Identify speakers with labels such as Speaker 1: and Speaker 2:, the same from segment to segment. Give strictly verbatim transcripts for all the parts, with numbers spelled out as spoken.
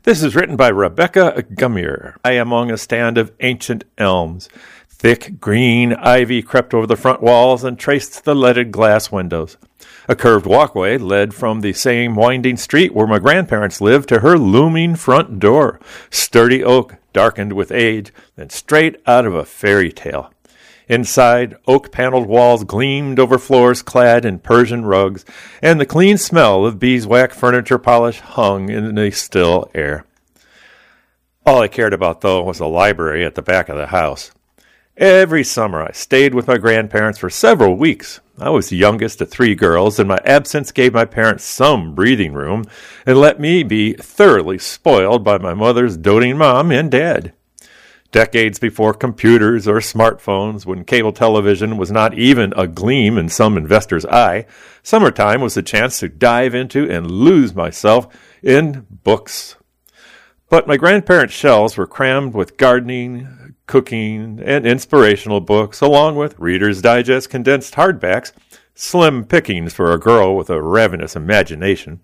Speaker 1: This is written by Rebecca Gummier. I am among a stand of ancient elms. Thick green ivy crept over the front walls and traced the leaded glass windows. A curved walkway led from the same winding street where my grandparents lived to her looming front door, sturdy oak, darkened with age, and straight out of a fairy tale. Inside, oak-paneled walls gleamed over floors clad in Persian rugs, and the clean smell of beeswax furniture polish hung in the still air. All I cared about, though, was the library at the back of the house. Every summer I stayed with my grandparents for several weeks. I was the youngest of three girls, and my absence gave my parents some breathing room and let me be thoroughly spoiled by my mother's doting mom and dad. Decades before computers or smartphones, when cable television was not even a gleam in some investor's eye, summertime was a chance to dive into and lose myself in books. But my grandparents' shelves were crammed with gardening, cooking, and inspirational books, along with Reader's Digest condensed hardbacks, slim pickings for a girl with a ravenous imagination.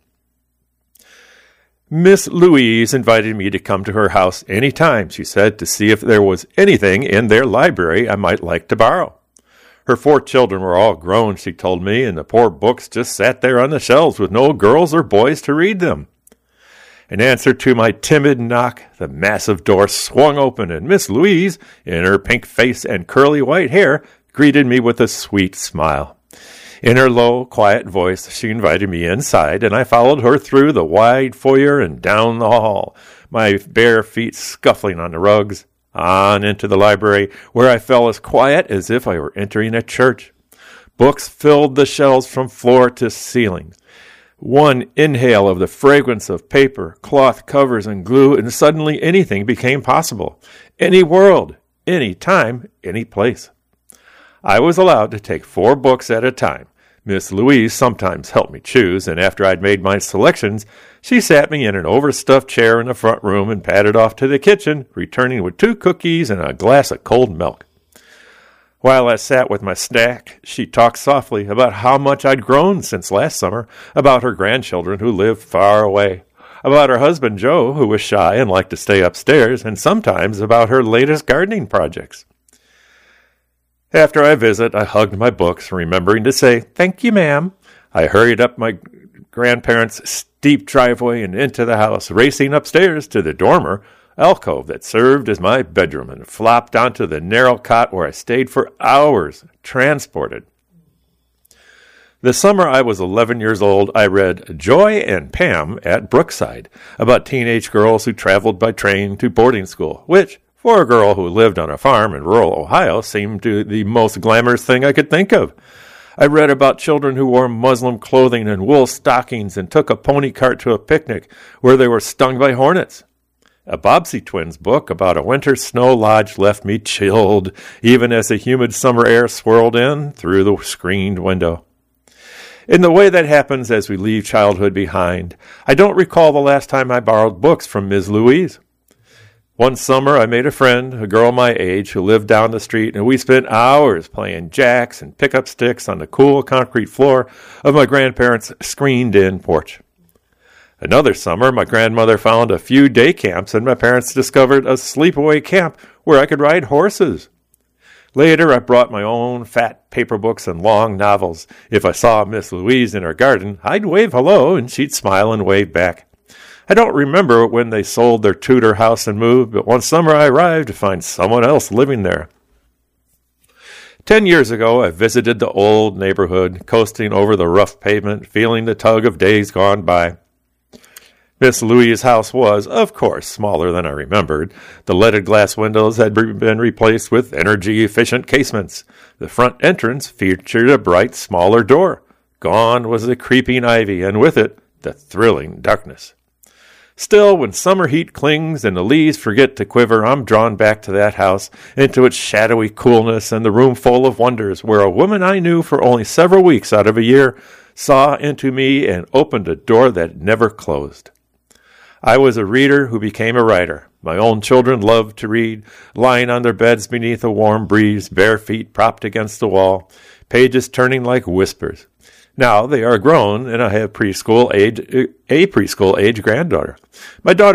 Speaker 1: Miss Louise invited me to come to her house any time, she said, to see if there was anything in their library I might like to borrow. Her four children were all grown, she told me, and the poor books just sat there on the shelves with no girls or boys to read them. In answer to my timid knock, the massive door swung open, and Miss Louise, in her pink face and curly white hair, greeted me with a sweet smile. In her low, quiet voice, she invited me inside, and I followed her through the wide foyer and down the hall, my bare feet scuffling on the rugs, on into the library, where I felt as quiet as if I were entering a church. Books filled the shelves from floor to ceiling. One inhale of the fragrance of paper, cloth covers, and glue, and suddenly anything became possible. Any world, any time, any place. I was allowed to take four books at a time. Miss Louise sometimes helped me choose, and after I'd made my selections, she sat me in an overstuffed chair in the front room and padded off to the kitchen, returning with two cookies and a glass of cold milk. While I sat with my snack, she talked softly about how much I'd grown since last summer, about her grandchildren who lived far away, about her husband Joe, who was shy and liked to stay upstairs, and sometimes about her latest gardening projects. After I visit, I hugged my books, remembering to say, "Thank you, ma'am." I hurried up my grandparents' steep driveway and into the house, racing upstairs to the dormer alcove that served as my bedroom, and flopped onto the narrow cot where I stayed for hours, transported. The summer I was eleven years old, I read Joy and Pam at Brookside, about teenage girls who traveled by train to boarding school, which, for a girl who lived on a farm in rural Ohio, seemed to the most glamorous thing I could think of. I read about children who wore muslin clothing and wool stockings and took a pony cart to a picnic where they were stung by hornets. A Bobbsey Twins book about a winter snow lodge left me chilled, even as the humid summer air swirled in through the screened window. In the way that happens as we leave childhood behind, I don't recall the last time I borrowed books from Miz Louise. One summer, I made a friend, a girl my age, who lived down the street, and we spent hours playing jacks and pickup sticks on the cool concrete floor of my grandparents' screened-in porch. Another summer, my grandmother found a few day camps, and my parents discovered a sleepaway camp where I could ride horses. Later, I brought my own fat paper books and long novels. If I saw Miss Louise in her garden, I'd wave hello, and she'd smile and wave back. I don't remember when they sold their Tudor house and moved, but one summer I arrived to find someone else living there. Ten years ago, I visited the old neighborhood, coasting over the rough pavement, feeling the tug of days gone by. Miss Louise's house was, of course, smaller than I remembered. The leaded glass windows had been replaced with energy-efficient casements. The front entrance featured a bright, smaller door. Gone was the creeping ivy, and with it, the thrilling darkness. Still, when summer heat clings and the leaves forget to quiver, I'm drawn back to that house, into its shadowy coolness and the room full of wonders, where a woman I knew for only several weeks out of a year saw into me and opened a door that never closed. I was a reader who became a writer. My own children loved to read, lying on their beds beneath a warm breeze, bare feet propped against the wall, pages turning like whispers. Now they are grown, and I have preschool age, a preschool age granddaughter. My daughter